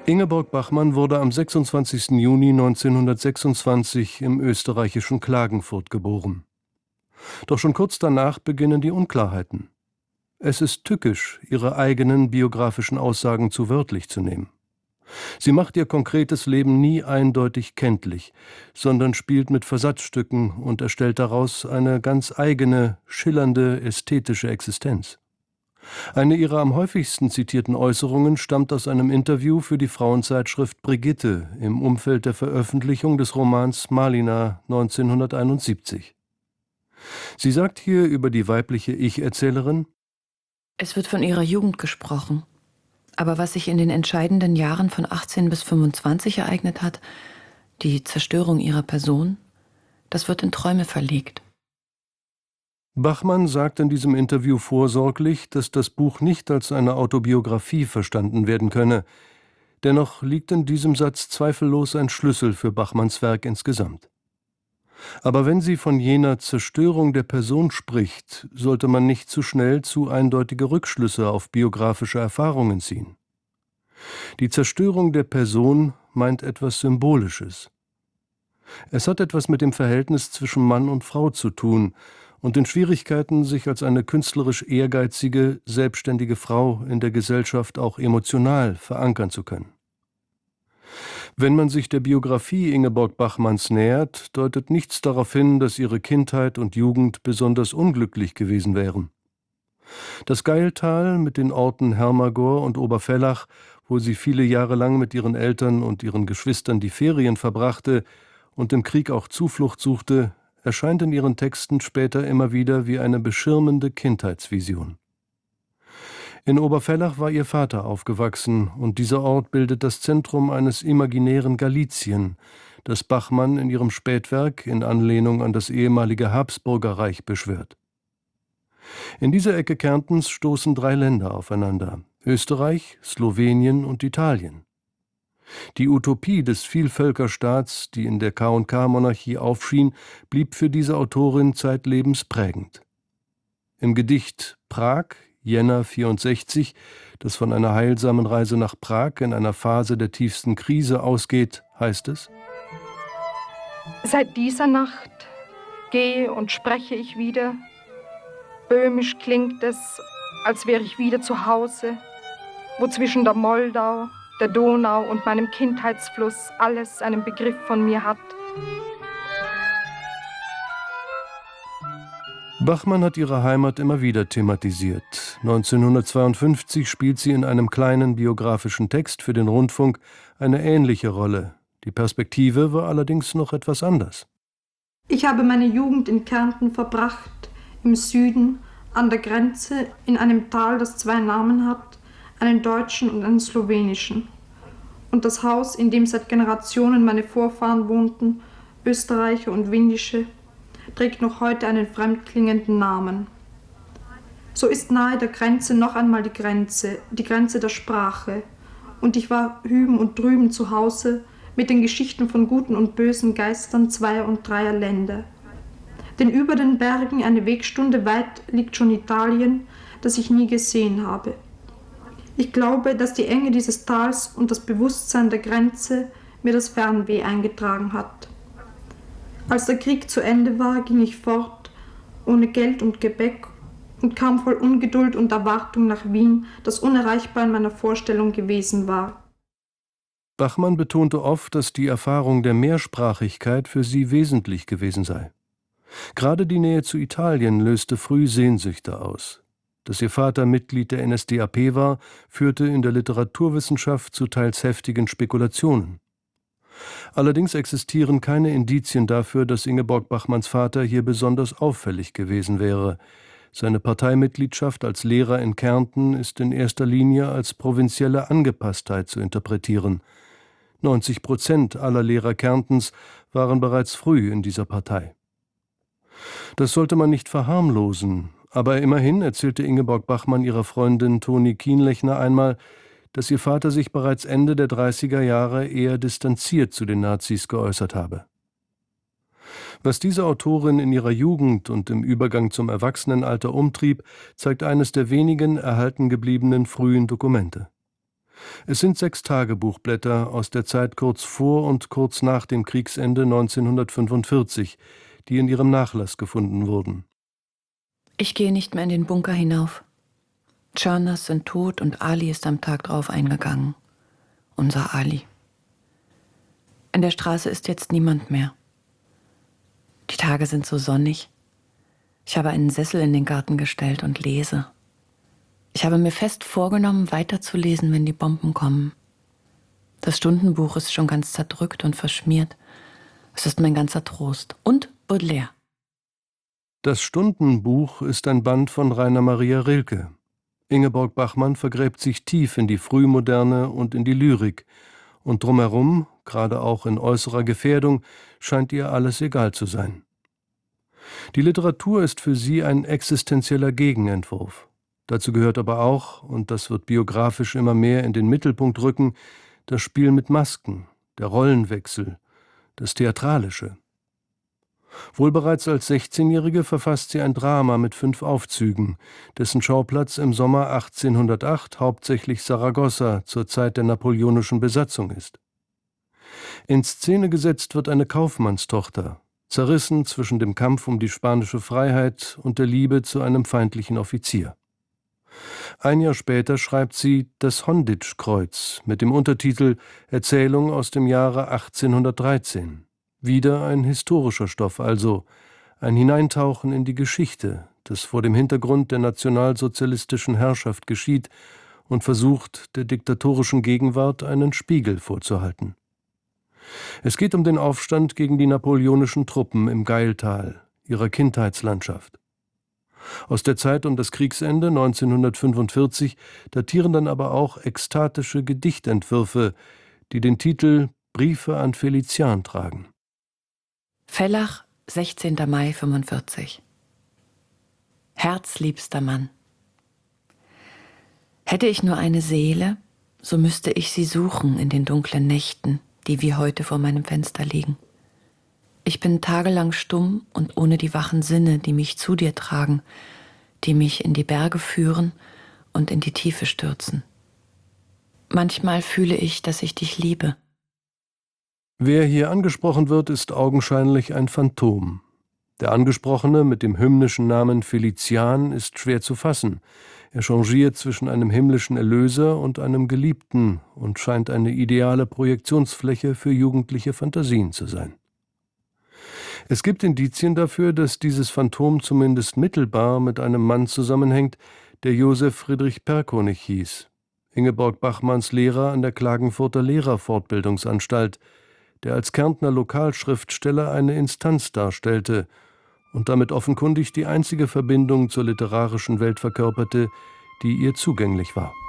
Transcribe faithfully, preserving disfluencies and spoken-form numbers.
Ingeborg Bachmann wurde am sechsundzwanzigsten Juni neunzehnhundertsechsundzwanzig im österreichischen Klagenfurt geboren. Doch schon kurz danach beginnen die Unklarheiten. Es ist tückisch, ihre eigenen biografischen Aussagen zu wörtlich zu nehmen. Sie macht ihr konkretes Leben nie eindeutig kenntlich, sondern spielt mit Versatzstücken und erstellt daraus eine ganz eigene, schillernde, ästhetische Existenz. Eine ihrer am häufigsten zitierten Äußerungen stammt aus einem Interview für die Frauenzeitschrift Brigitte im Umfeld der Veröffentlichung des Romans Malina neunzehnhunderteinundsiebzig. Sie sagt hier über die weibliche Ich-Erzählerin: Es wird von ihrer Jugend gesprochen. Aber was sich in den entscheidenden Jahren von achtzehn bis fünfundzwanzig ereignet hat, die Zerstörung ihrer Person, das wird in Träume verlegt. Bachmann sagt in diesem Interview vorsorglich, dass das Buch nicht als eine Autobiografie verstanden werden könne. Dennoch liegt in diesem Satz zweifellos ein Schlüssel für Bachmanns Werk insgesamt. Aber wenn sie von jener Zerstörung der Person spricht, sollte man nicht zu schnell zu eindeutige Rückschlüsse auf biografische Erfahrungen ziehen. Die Zerstörung der Person meint etwas Symbolisches. Es hat etwas mit dem Verhältnis zwischen Mann und Frau zu tun und den Schwierigkeiten, sich als eine künstlerisch ehrgeizige, selbstständige Frau in der Gesellschaft auch emotional verankern zu können. Wenn man sich der Biografie Ingeborg Bachmanns nähert, deutet nichts darauf hin, dass ihre Kindheit und Jugend besonders unglücklich gewesen wären. Das Gailtal mit den Orten Hermagor und Oberfellach, wo sie viele Jahre lang mit ihren Eltern und ihren Geschwistern die Ferien verbrachte und im Krieg auch Zuflucht suchte, erscheint in ihren Texten später immer wieder wie eine beschirmende Kindheitsvision. In Oberfellach war ihr Vater aufgewachsen, und dieser Ort bildet das Zentrum eines imaginären Galizien, das Bachmann in ihrem Spätwerk in Anlehnung an das ehemalige Habsburgerreich beschwört. In dieser Ecke Kärntens stoßen drei Länder aufeinander: Österreich, Slowenien und Italien. Die Utopie des Vielvölkerstaats, die in der K und K-Monarchie aufschien, blieb für diese Autorin zeitlebens prägend. Im Gedicht Prag, Jänner vierundsechzig, das von einer heilsamen Reise nach Prag in einer Phase der tiefsten Krise ausgeht, heißt es: Seit dieser Nacht gehe und spreche ich wieder. Böhmisch klingt es, als wäre ich wieder zu Hause, wo zwischen der Moldau, der Donau und meinem Kindheitsfluss alles einen Begriff von mir hat. Bachmann hat ihre Heimat immer wieder thematisiert. neunzehnhundertzweiundfünfzig spielt sie in einem kleinen biografischen Text für den Rundfunk eine ähnliche Rolle. Die Perspektive war allerdings noch etwas anders. Ich habe meine Jugend in Kärnten verbracht, im Süden, an der Grenze, in einem Tal, das zwei Namen hat, einen deutschen und einen slowenischen. Und das Haus, in dem seit Generationen meine Vorfahren wohnten, Österreicher und Windische, trägt noch heute einen fremdklingenden Namen. So ist nahe der Grenze noch einmal die Grenze, die Grenze der Sprache. Und ich war hüben und drüben zu Hause mit den Geschichten von guten und bösen Geistern zweier und dreier Länder. Denn über den Bergen eine Wegstunde weit liegt schon Italien, das ich nie gesehen habe. Ich glaube, dass die Enge dieses Tals und das Bewusstsein der Grenze mir das Fernweh eingetragen hat. Als der Krieg zu Ende war, ging ich fort, ohne Geld und Gepäck, und kam voll Ungeduld und Erwartung nach Wien, das unerreichbar in meiner Vorstellung gewesen war. Bachmann betonte oft, dass die Erfahrung der Mehrsprachigkeit für sie wesentlich gewesen sei. Gerade die Nähe zu Italien löste früh Sehnsüchte aus. Dass ihr Vater Mitglied der N S D A P war, führte in der Literaturwissenschaft zu teils heftigen Spekulationen. Allerdings existieren keine Indizien dafür, dass Ingeborg Bachmanns Vater hier besonders auffällig gewesen wäre. Seine Parteimitgliedschaft als Lehrer in Kärnten ist in erster Linie als provinzielle Angepasstheit zu interpretieren. neunzig Prozent aller Lehrer Kärntens waren bereits früh in dieser Partei. Das sollte man nicht verharmlosen, aber immerhin erzählte Ingeborg Bachmann ihrer Freundin Toni Kienlechner einmal, dass ihr Vater sich bereits Ende der dreißiger Jahre eher distanziert zu den Nazis geäußert habe. Was diese Autorin in ihrer Jugend und im Übergang zum Erwachsenenalter umtrieb, zeigt eines der wenigen erhalten gebliebenen frühen Dokumente. Es sind sechs Tagebuchblätter aus der Zeit kurz vor und kurz nach dem Kriegsende neunzehnhundertfünfundvierzig, die in ihrem Nachlass gefunden wurden. Ich gehe nicht mehr in den Bunker hinauf. Czernas sind tot und Ali ist am Tag drauf eingegangen. Unser Ali. In der Straße ist jetzt niemand mehr. Die Tage sind so sonnig. Ich habe einen Sessel in den Garten gestellt und lese. Ich habe mir fest vorgenommen, weiterzulesen, wenn die Bomben kommen. Das Stundenbuch ist schon ganz zerdrückt und verschmiert. Es ist mein ganzer Trost. Und Baudelaire. Das Stundenbuch ist ein Band von Rainer Maria Rilke. Ingeborg Bachmann vergräbt sich tief in die Frühmoderne und in die Lyrik. Und drumherum, gerade auch in äußerer Gefährdung, scheint ihr alles egal zu sein. Die Literatur ist für sie ein existenzieller Gegenentwurf. Dazu gehört aber auch, und das wird biografisch immer mehr in den Mittelpunkt rücken, das Spiel mit Masken, der Rollenwechsel, das Theatralische. Wohl bereits als sechzehnjährige verfasst sie ein Drama mit fünf Aufzügen, dessen Schauplatz im Sommer achtzehnhundertacht hauptsächlich Saragossa zur Zeit der napoleonischen Besatzung ist. In Szene gesetzt wird eine Kaufmannstochter, zerrissen zwischen dem Kampf um die spanische Freiheit und der Liebe zu einem feindlichen Offizier. Ein Jahr später schreibt sie Das Honditsch-Kreuz mit dem Untertitel Erzählung aus dem Jahre achtzehnhundertdreizehn. Wieder ein historischer Stoff, also ein Hineintauchen in die Geschichte, das vor dem Hintergrund der nationalsozialistischen Herrschaft geschieht und versucht, der diktatorischen Gegenwart einen Spiegel vorzuhalten. Es geht um den Aufstand gegen die napoleonischen Truppen im Gailtal, ihrer Kindheitslandschaft. Aus der Zeit um das Kriegsende neunzehnhundertfünfundvierzig datieren dann aber auch ekstatische Gedichtentwürfe, die den Titel Briefe an Felician tragen. Vellach, sechzehnter Mai fünfundvierzig. Herzliebster Mann. Hätte ich nur eine Seele, so müsste ich sie suchen in den dunklen Nächten, die wie heute vor meinem Fenster liegen. Ich bin tagelang stumm und ohne die wachen Sinne, die mich zu dir tragen, die mich in die Berge führen und in die Tiefe stürzen. Manchmal fühle ich, dass ich dich liebe. Wer hier angesprochen wird, ist augenscheinlich ein Phantom. Der Angesprochene mit dem hymnischen Namen Felician ist schwer zu fassen. Er changiert zwischen einem himmlischen Erlöser und einem Geliebten und scheint eine ideale Projektionsfläche für jugendliche Fantasien zu sein. Es gibt Indizien dafür, dass dieses Phantom zumindest mittelbar mit einem Mann zusammenhängt, der Josef Friedrich Perkonig hieß, Ingeborg Bachmanns Lehrer an der Klagenfurter Lehrerfortbildungsanstalt, der als Kärntner Lokalschriftsteller eine Instanz darstellte und damit offenkundig die einzige Verbindung zur literarischen Welt verkörperte, die ihr zugänglich war.